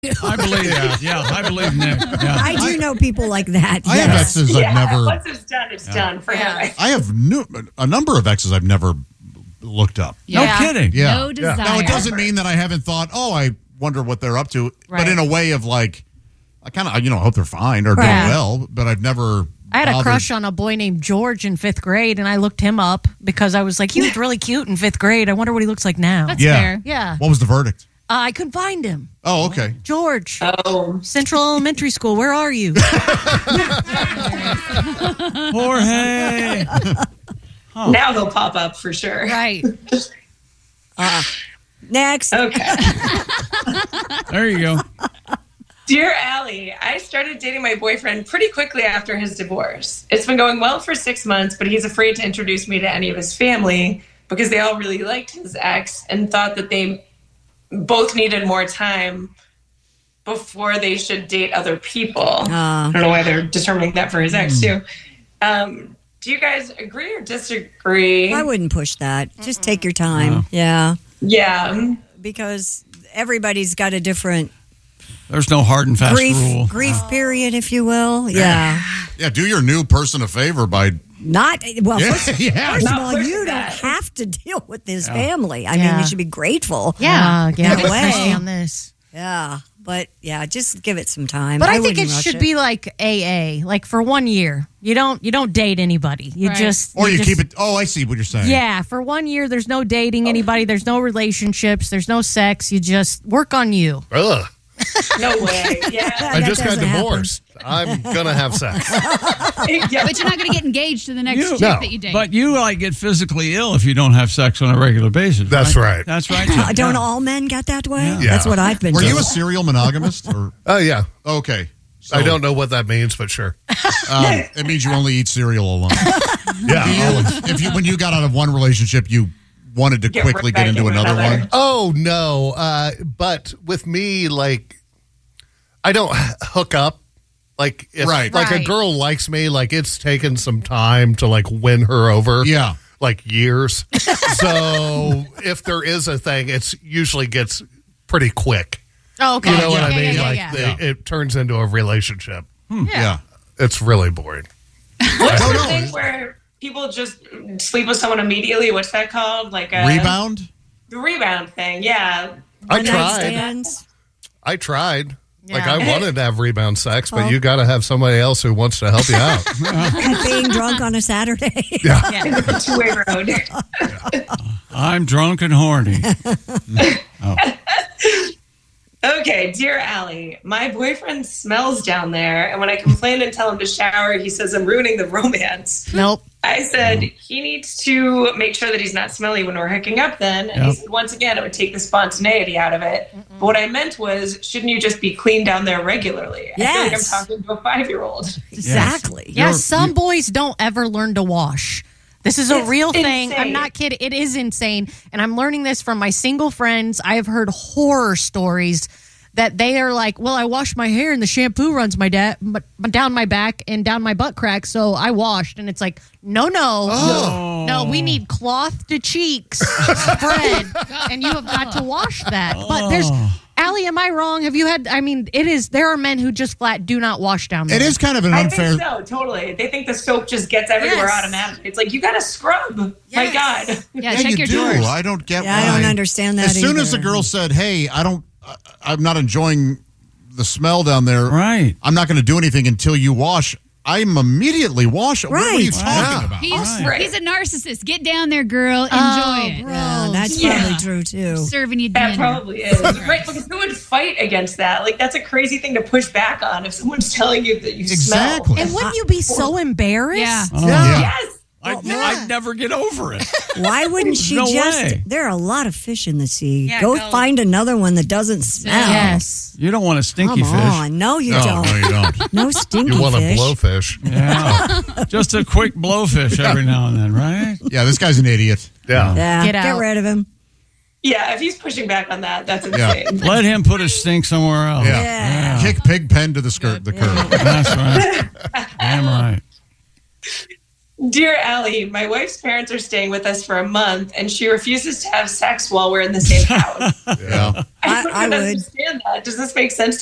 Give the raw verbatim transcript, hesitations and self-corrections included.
I believe yeah, yeah, I believe Nick. Yeah. I do know people like that. I yes. have exes yeah, I've never. Once it's done, it's Yeah. done for Yeah. him. I have new, a number of exes I've never looked up. No Yeah. kidding. Yeah. No desire. Now it doesn't mean that I haven't thought, oh, I wonder what they're up to, Right. but in a way of like, I kind of, you know, hope they're fine or Right. doing well, but I've never. I had a bothered. crush on a boy named George in fifth grade, and I looked him up because I was like, he was really cute in fifth grade. I wonder what he looks like now. That's Yeah. fair. yeah. What was the verdict? Uh, I couldn't find him. Oh, okay. George, Oh, Central Elementary School, where are you? Jorge. now he'll pop up for sure. Right. Next. Okay. There you go. Dear Allie, I started dating my boyfriend pretty quickly after his divorce. It's been going well for six months, but he's afraid to introduce me to any of his family because they all really liked his ex and thought that they both needed more time before they should date other people. Uh, I don't know why they're determining that for his ex, too. Um, do you guys agree or disagree? I wouldn't push that. Just take your time. Yeah. Yeah. Because everybody's got a different There's no hard and fast grief rule. grief period, if you will. Yeah. Yeah, do your new person a favor by. Not well. Yeah, First, yeah. first of Not all, pushing you don't that. have to deal with his family. I mean, Yeah. you should be grateful. Yeah. Uh, yeah, In a get way. Christy on this. Yeah, but yeah, just give it some time. But I, think wouldn't it rush should be like A A, like for one year. You don't you don't date anybody. You Right. just Or you just- keep it. Oh, I see what you're saying. Yeah, for one year, there's no dating anybody. There's no relationships. There's no sex. You just work on you. Ugh. No way. Yeah. I That just got doesn't happen. divorced. I'm going to have sex. yeah. But you're not going to get engaged to the next You- chick No. that you date. But you like get physically ill if you don't have sex on a regular basis. That's right. That's right. Uh, don't Yeah. all men get that way? Yeah. That's what I've been Were doing. you a serial monogamist? Or Oh, yeah. okay, so, I don't know what that means, but sure. Um, it means you only eat cereal alone. Yeah. Do you, if you when you got out of one relationship, you wanted to Get quickly right get back into into another another. one. Oh, no. Uh, but with me, like, I don't hook up. Like, if Right. like a Right. girl likes me, like, it's taken some time to, like, win her over. Yeah. Like, years. So if there is a thing, it's usually gets pretty quick. Oh, okay. You know what yeah, I mean? yeah, like, yeah. the- it turns into a relationship. Yeah. It's really boring. What's don't the know. thing where people just sleep with someone immediately? What's that called? Like a Rebound. The rebound thing. Yeah. I One night tried. stands. I tried. Like, Yeah. I wanted to have rebound sex, but Oh. you got to have somebody else who wants to help you out. Being drunk on a Saturday. The two-way road. I'm drunk and horny. Okay, dear Allie, my boyfriend smells down there, and when I complain and tell him to shower, he says I'm ruining the romance. Nope. I said he needs to make sure that he's not smelly when we're hooking up then. And he Yep. said, once again, it would take the spontaneity out of it. But what I meant was, shouldn't you just be clean down there regularly? I feel like I'm Yes. talking to a five-year-old. Exactly. Yeah, You're- some you- boys don't ever learn to wash. This is a It's real thing. I'm insane. not kidding. It is insane. And I'm learning this from my single friends. I have heard horror stories that they are like, well, I washed my hair and the shampoo runs my da- m- down my back and down my butt crack, so I washed. And it's like, no, no. Oh. No, we need cloth to cheeks spread, and you have got to wash that. But there's, Allie, am I wrong? Have you had, I mean, it is, there are men who just flat do not wash down there. It is kind of an I unfair. think so, totally. They think the soap just gets everywhere Yes. automatically. It's like, you got to scrub. My Yes. God. yeah, Yeah, check you your do. drawers. I don't get. Yeah, I why. don't understand that As soon as the either. girl said, "Hey, I don't, I, I'm not enjoying the smell down there. Right. I'm not going to do anything until you wash." I'm immediately wash. What, what are you Right. talking Yeah. about? He's, Right. he's a narcissist. Get down there, girl. Enjoy Oh, it. bro. Yeah, that's Yeah. probably true too. Serving you dinner. That probably is. Right, because who would fight against that? Like, that's a crazy thing to push back on if someone's telling you that you Exactly. smell. And wouldn't you be so embarrassed? Yeah. Oh, Yeah. Yes. I'd, yeah. I'd never get over it. Why wouldn't she No just? way. There are a lot of fish in the sea. Yeah, go, go. find another one that doesn't smell. Yes. You don't want a stinky Come fish. on, no, you No, don't. no, you don't. No stinky You want fish. a blowfish. Yeah. Just a quick blowfish every now and then, right? Yeah, this guy's an idiot. Yeah. Yeah, Get get, out. rid of him. Yeah, if he's pushing back on that, that's Yeah. insane. Let him put his stink somewhere else. Yeah. Yeah. Kick pig pen to the skirt, the curb. That's right. Damn right. Dear Allie, my wife's parents are staying with us for a month, and she refuses to have sex while we're in the same house. Yeah. I I- don't I would. understand that. Does this make sense